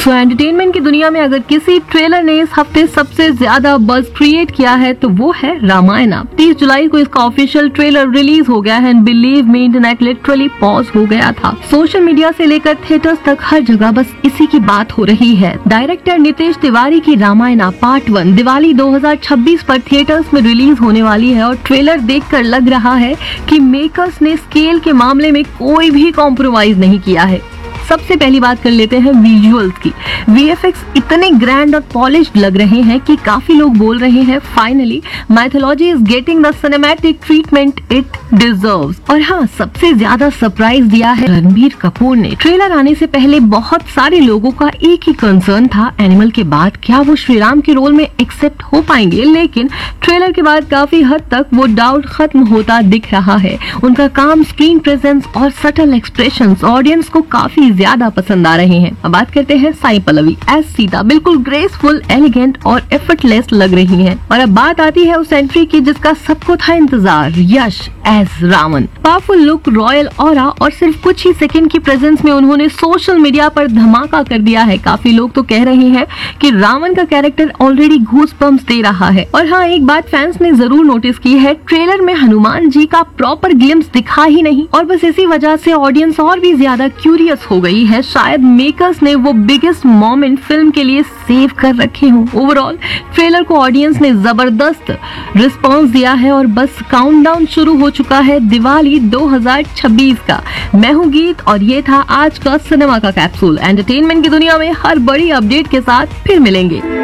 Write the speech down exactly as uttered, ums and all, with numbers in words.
सो entertainment की दुनिया में अगर किसी ट्रेलर ने इस हफ्ते सबसे ज्यादा बज़ क्रिएट किया है तो वो है रामायण। तीस जुलाई को इसका ऑफिशियल ट्रेलर रिलीज हो गया है and believe me internet literally pause हो गया था। सोशल मीडिया से लेकर थिएटर्स तक हर जगह बस इसी की बात हो रही है। डायरेक्टर नितेश तिवारी की रामायण पार्ट वन दिवाली दो हज़ार छब्बीस पर थिएटर्स में रिलीज होने वाली है और ट्रेलर देखकर लग रहा है कि मेकर्स ने स्केल के मामले में कोई भी कॉम्प्रोमाइज नहीं किया है। सबसे पहली बात कर लेते हैं विजुअल्स की। वीएफएक्स इतने ग्रैंड और पॉलिश्ड लग रहे हैं कि काफी लोग बोल रहे हैं finally mythology is getting the cinematic treatment it deserves. और हाँ, सबसे ज्यादा सरप्राइज दिया है रणबीर कपूर ने। ट्रेलर आने से पहले बहुत सारे लोगों का एक ही कंसर्न था, एनिमल के बाद क्या वो श्रीराम के रोल में एक्सेप्ट हो पाएंगे, लेकिन ट्रेलर के बाद काफी हद तक वो डाउट खत्म होता दिख रहा है। उनका काम, स्क्रीन प्रेजेंस और सटल एक्सप्रेशंस ऑडियंस को काफी ज्यादा पसंद आ रहे हैं। अब बात करते हैं साई पल्लवी एज सीता। बिल्कुल ग्रेसफुल, एलिगेंट और एफर्टलेस लग रही हैं। और अब बात आती है उस एंट्री की जिसका सबको था इंतजार, यश as Ravan. Powerful look, royal aura और सिर्फ कुछ ही सेकंड की प्रेजेंस में उन्होंने सोशल मीडिया पर धमाका कर दिया है। काफी लोग तो कह रहे हैं कि रावण का कैरेक्टर ऑलरेडी गूज़बम्प्स दे रहा है। और हाँ, एक बात फैंस ने जरूर नोटिस की है, ट्रेलर में हनुमान जी का प्रॉपर ग्लिम्स दिखा ही नहीं और बस इसी वजह से ऑडियंस और भी ज्यादा क्यूरियस हो गई है। शायद मेकर्स ने वो बिगेस्ट मोमेंट फिल्म के लिए सेव कर रखे हों। ओवरऑल ट्रेलर को ऑडियंस ने जबरदस्त रिस्पांस दिया है और बस काउंटडाउन शुरू हो चुका है दिवाली दो हज़ार छब्बीस का। मैं हूँ गीत और ये था आज का सिनेमा का कैप्सूल। एंटरटेनमेंट की दुनिया में हर बड़ी अपडेट के साथ फिर मिलेंगे।